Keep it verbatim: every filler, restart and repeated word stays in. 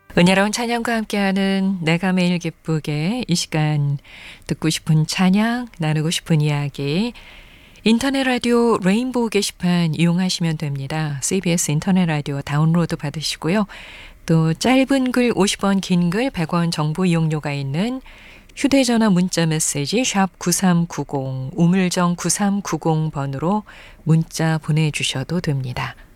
은혜로운 찬양과 함께하는 내가 매일 기쁘게 이 시간 듣고 싶은 찬양, 나누고 싶은 이야기 인터넷 라디오 레인보우 게시판 이용하시면 됩니다. 씨비에스 인터넷 라디오 다운로드 받으시고요. 또 짧은 글 오십 원, 긴 글 백 원 정보 이용료가 있는 휴대전화 문자 메시지 샵 구삼구공 우물정 구삼구공 번으로 문자 보내주셔도 됩니다.